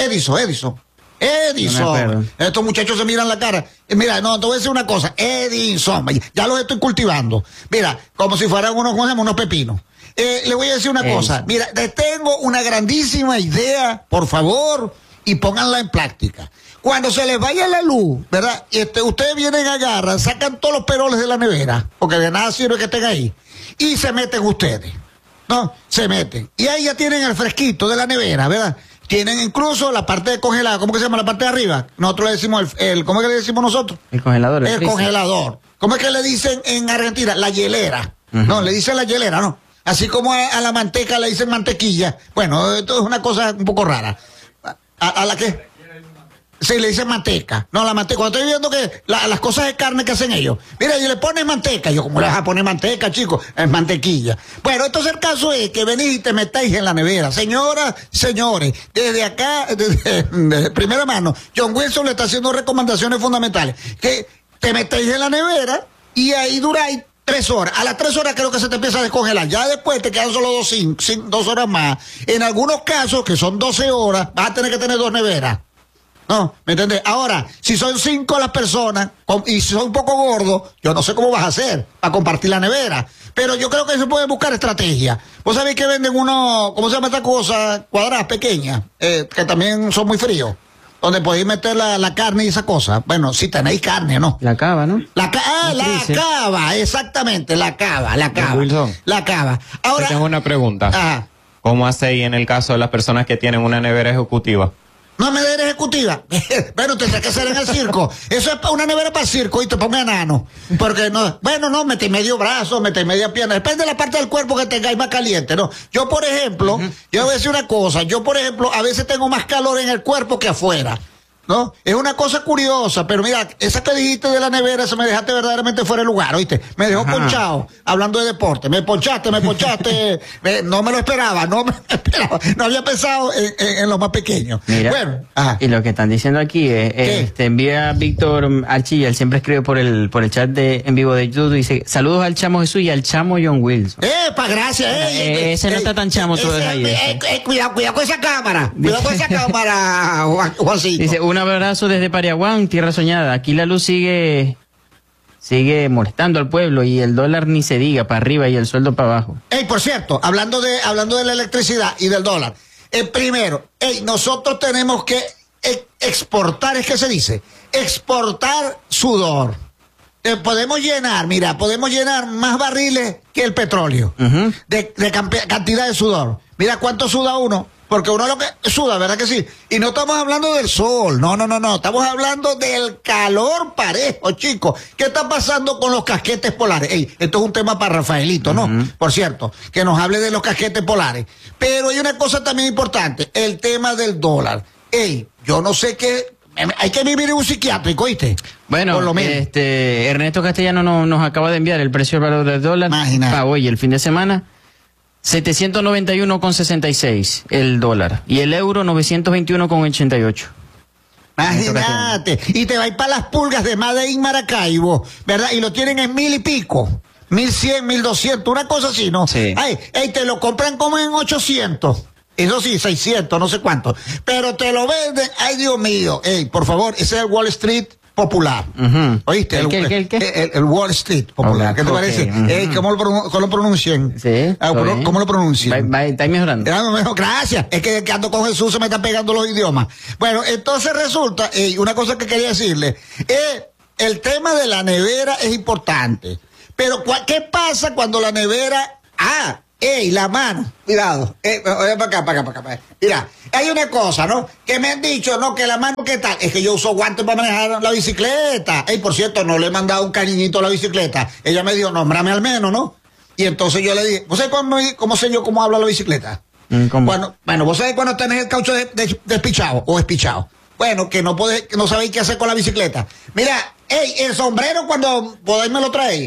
No, estos muchachos se miran la cara. Mira, no, te voy a decir una cosa. Edison, ya los estoy cultivando. Mira, como si fueran unos pepinos. Le voy a decir una cosa. Mira, les tengo una grandísima idea, por favor, y pónganla en práctica. Cuando se les vaya la luz, ¿verdad? Ustedes vienen, agarran, sacan todos los peroles de la nevera, porque de nada sirve que estén ahí, y se meten ustedes. No, se meten. Y ahí ya tienen el fresquito de la nevera, ¿verdad? Tienen incluso la parte de congelada, ¿cómo que se llama la parte de arriba? Nosotros le decimos ¿cómo es que le decimos nosotros? El congelador. El congelador. ¿Cómo es que le dicen en Argentina? La hielera. No, le dicen la hielera, ¿no? Así como a la manteca le dicen mantequilla. Bueno, esto es una cosa un poco rara. ¿A la qué? Sí, le dicen manteca. No, la manteca. Cuando estoy viendo que las cosas de carne que hacen ellos. Mira, y le ponen manteca. Yo, ¿cómo le vas a poner manteca, chicos? Es mantequilla. Bueno, entonces el caso es que venís y te metáis en la nevera. Señoras, señores, desde acá, desde primera mano, John Wilson le está haciendo recomendaciones fundamentales. Que te metéis en la nevera y ahí duráis 3 horas. A las 3 horas creo que se te empieza a descongelar. Ya después te quedan solo 2 horas más. En algunos casos, que son 12 horas, vas a tener que tener 2 neveras. No, ¿me entendés? Ahora, si son 5 las personas y si son un poco gordos, yo no sé cómo vas a hacer para compartir la nevera. Pero yo creo que se puede buscar estrategia. Vos sabéis que venden ¿cómo se llama esta cosa? Cuadradas pequeñas, que también son muy fríos. Donde podéis meter la carne y esa cosa. Bueno, si tenéis carne, ¿no? La cava, ¿no? La cava, exactamente, la cava. Wilson, la cava. Ahora, tengo una pregunta. Ajá. ¿Cómo hacéis en el caso de las personas que tienen una nevera ejecutiva? No, nevera ejecutiva. Bueno, tendrá que ser en el circo. Eso es una nevera para el circo y te ponga enano. Porque no, mete medio brazo, mete media pierna. Depende de la parte del cuerpo que tengáis más caliente, ¿no? Yo, por ejemplo, yo voy a decir una cosa. Yo, por ejemplo, a veces tengo más calor en el cuerpo que afuera. ¿no? Es una cosa curiosa, pero mira, esa que dijiste de la nevera, se me dejaste verdaderamente fuera de lugar, ¿oíste? Me dejó ponchado, hablando de deporte. Me ponchaste, no me lo esperaba, no había pensado en lo más pequeño. Mira, bueno, y lo que están diciendo aquí es, envía Víctor Archilla, él siempre escribe por el chat en vivo de YouTube, dice, saludos al Chamo Jesús y al Chamo John Wilson. ¡Epa, gracias! Ese no está tan chamo todavía ahí. Cuidado con esa cámara, Juancito. Dice, un abrazo desde Pariaguán, tierra soñada. Aquí la luz sigue molestando al pueblo y el dólar ni se diga, para arriba y el sueldo para abajo. Por cierto, hablando de la electricidad y del dólar, primero, nosotros tenemos que exportar, ¿es que se dice? Exportar sudor. Podemos llenar más barriles que el petróleo, de cantidad de sudor. Mira cuánto suda uno. Porque uno lo que suda, ¿verdad que sí? Y no estamos hablando del sol, no. Estamos hablando del calor parejo, chicos. ¿Qué está pasando con los casquetes polares? Esto es un tema para Rafaelito, ¿no? Por cierto, que nos hable de los casquetes polares. Pero hay una cosa también importante, el tema del dólar. Yo no sé qué... Hay que vivir en un psiquiátrico, ¿oíste? Bueno, por lo menos. Ernesto Castellano nos acaba de enviar el precio del valor del dólar para hoy, el fin de semana. 791,66 el dólar y el euro 921,88. Imagínate, y te va a ir para las pulgas de Made in Maracaibo, ¿verdad? Y lo tienen en 1,000 y pico, 1,100, 1,200, una cosa así, ¿no? Sí. Te lo compran como en 800. Eso sí, 600, no sé cuánto. Pero te lo venden, ay Dios mío. Por favor, ese es el Wall Street popular. ¿Oíste? ¿El Wall Street popular. ¿Qué te parece? ¿Cómo lo pronuncian? Sí. ¿Cómo lo pronuncian? Está mejorando. Gracias. Es que ando con Jesús, se me están pegando los idiomas. Bueno, entonces resulta, una cosa que quería decirle, el tema de la nevera es importante. Pero, ¿qué pasa cuando la nevera... la mano, cuidado, para acá. Mira, hay una cosa, ¿no? Que me han dicho, ¿no? Que la mano, ¿qué tal? Es que yo uso guantes para manejar la bicicleta. Por cierto, no le he mandado un cariñito a la bicicleta. Ella me dijo, nómbrame al menos, ¿no? Y entonces yo le dije, ¿vos sabés cómo sé yo cómo habla la bicicleta? ¿Cómo? Bueno, ¿vos sabés cuando tenés el caucho despichado o espichado? Bueno, que no sabéis qué hacer con la bicicleta. Mira, el sombrero cuando podéis me lo traéis.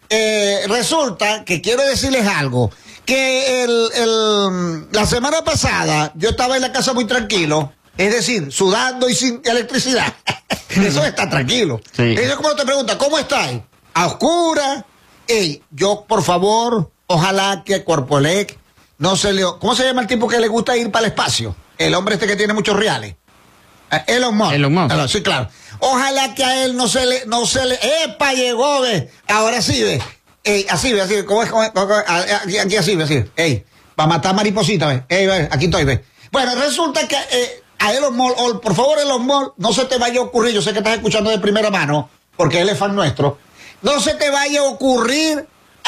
Resulta que quiero decirles algo, que la semana pasada yo estaba en la casa muy tranquilo, es decir, sudando y sin electricidad. Eso está tranquilo. Sí. Ellos como te preguntan, ¿cómo estáis? A oscuras. Yo, por favor, ojalá que Corpoelec no se le... ¿Cómo se llama el tipo que le gusta ir para el espacio? El hombre que tiene muchos reales. Elon Musk. Sí, claro. Ojalá que a él no se le... ¡Epa! Llegó, ve. Ahora sí, ve. Así, ¿cómo es? Aquí así, así. Va a matar mariposita, ve. Aquí estoy, ve. Bueno, resulta que a Elon Musk, por favor, Elon Musk, no se te vaya a ocurrir, yo sé que estás escuchando de primera mano, porque él es fan nuestro, no se te vaya a ocurrir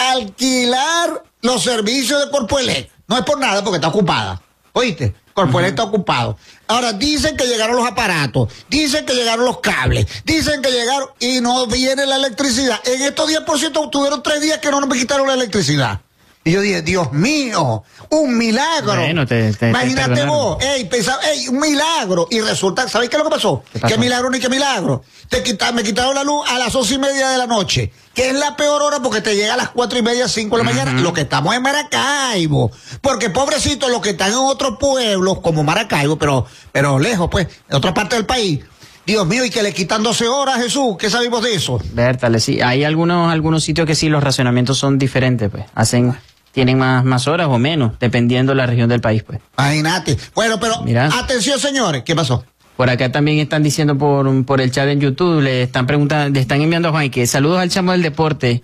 alquilar los servicios de Corpoelec. No es por nada, porque está ocupada. ¿Oíste? Corpoelec está ocupado. Ahora, dicen que llegaron los aparatos, dicen que llegaron los cables, dicen que llegaron y no viene la electricidad. En estos 10% tuvieron 3 días que no nos quitaron la electricidad. Y yo dije, Dios mío, un milagro. Bueno, imagínate vos, pensaba, un milagro. Y resulta, ¿sabéis qué es lo que pasó? ¿Qué milagro ni qué milagro? Me quitaron la luz a las 11:30 de la noche, que es la peor hora porque te llega a las 4:30, 5 de la mañana. Lo que estamos en Maracaibo. Porque pobrecitos los que están en otros pueblos, como Maracaibo, pero lejos, pues, en otra parte del país. Dios mío, y que le quitan 12 horas, Jesús. ¿Qué sabemos de eso? Bertale, sí. Hay algunos sitios que sí, los racionamientos son diferentes, pues. Tienen más horas o menos, dependiendo de la región del país, pues. Imagínate. Bueno, pero atención, señores. ¿Qué pasó? Por acá también están diciendo por el chat en YouTube, le están enviando a Juan que saludos al Chamo del Deporte.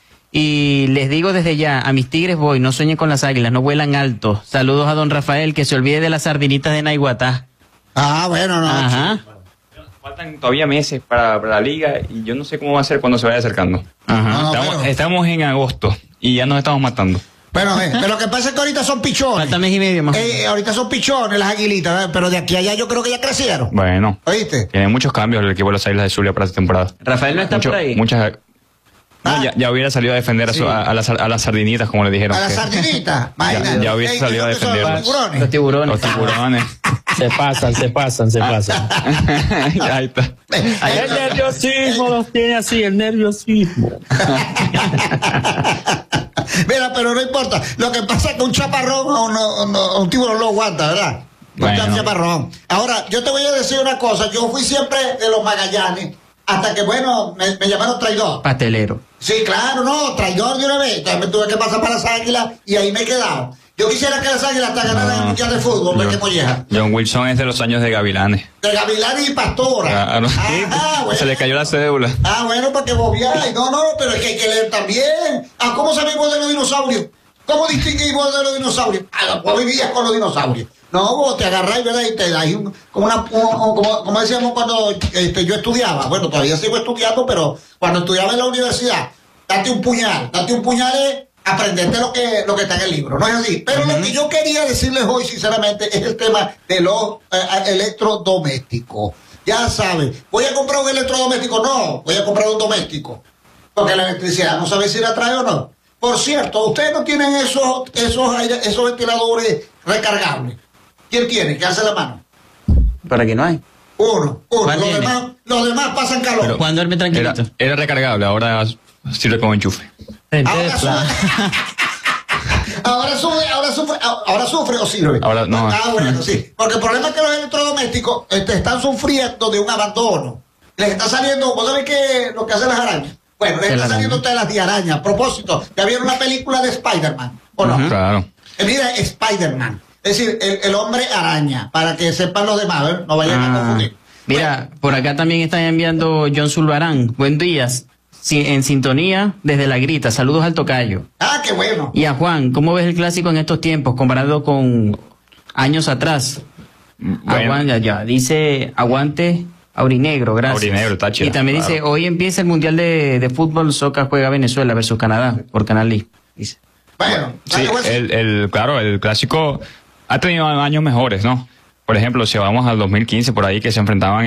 Y les digo desde ya, a mis tigres voy, no sueñen con las águilas, no vuelan alto. Saludos a don Rafael, que se olvide de las sardinitas de Naiguatá. Bueno, no. Ajá. Faltan todavía meses para la liga y yo no sé cómo va a ser cuando se vaya acercando. Estamos en agosto y ya nos estamos matando. Pero lo que pasa es que ahorita son pichones. Falta mes y medio más. Ahorita son pichones las aguilitas, ¿verdad? Pero de aquí a allá yo creo que ya crecieron. Bueno. ¿Oíste? Tiene muchos cambios el equipo de los Águilas de Zulia para esta temporada. Rafael no está por ahí. Ya hubiera salido a defender a las sardinitas, como le dijeron. ¿A las sardinitas? Ya hubiera salido a defender los tiburones. Los tiburones. Se pasan. Ahí está. El nerviosismo los tiene así, el nerviosismo. Mira, pero no importa. Lo que pasa es que un chaparrón a un tiburón lo aguanta, ¿verdad? Un chaparrón. Ahora, yo te voy a decir una cosa. Yo fui siempre de los Magallanes hasta que, bueno, me llamaron traidor. Pastelero. Sí, claro, no, traidor de una vez. Entonces me tuve que pasar para las Águilas y ahí me he quedado. Yo quisiera que las Águilas hasta ganaran el Mundial de Fútbol, ¿ves qué molleja? John Wilson es de los años de Gavilanes. De Gavilanes y Pastora. Claro. Ajá, bueno. Se le cayó la cédula. Bueno, para que bobeáis. No, pero es que hay que leer también. ¿Cómo sabemos de los dinosaurios? ¿Cómo distinguimos de los dinosaurios? Vos vivías con los dinosaurios. No, vos te agarráis, ¿verdad? Y te dais como decíamos cuando yo estudiaba. Bueno, todavía sigo estudiando, pero cuando estudiaba en la universidad, date un puñal es aprenderte lo que está en el libro, ¿no es así? Pero lo que yo quería decirles hoy, sinceramente, es el tema de los electrodomésticos. Ya saben, ¿voy a comprar un electrodoméstico? No, voy a comprar un doméstico. Porque la electricidad no sabe si la trae o no. Por cierto, ustedes no tienen esos ventiladores recargables. ¿Quién tiene? ¿Qué hace la mano? ¿Para qué no hay? Uno. Los demás pasan calor. Pero cuando duerme tranquilito. Era recargable, ahora sirve como enchufe. Ahora sufre o sirve. Ahora no. Bueno, sí. Porque el problema es que los electrodomésticos están sufriendo de un abandono. Les está saliendo, ¿vos sabés qué lo que hacen las arañas? Bueno, les está saliendo telas de araña. A propósito, ¿ya vieron la película de Spider-Man? ¿O no? Claro. Mira, Spider-Man. Es decir, el hombre araña, para que sepan los demás, ¿ver? No vayan a confundir. Mira, por acá también están enviando John Zulbarán. Buen día. En sintonía desde La Grita. Saludos al tocayo. Qué bueno. Y a Juan, ¿cómo ves el clásico en estos tiempos comparado con años atrás? Bueno. Dice, aguante Aurinegro, gracias. Aurinegro, está chido. Y también dice, hoy empieza el Mundial de Fútbol, Soca juega Venezuela versus Canadá, por Canal I. Dice. Bueno. Sí, claro, el clásico ha tenido años mejores, ¿no? Por ejemplo, si vamos al 2015, por ahí que se enfrentaban